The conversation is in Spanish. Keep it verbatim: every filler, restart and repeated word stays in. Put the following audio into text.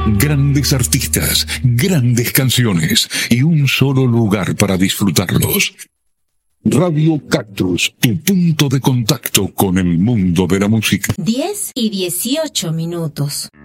Grandes artistas, grandes canciones y un solo lugar para disfrutarlos. Radio Cactus, tu punto de contacto con el mundo de la música. diez y dieciocho minutos.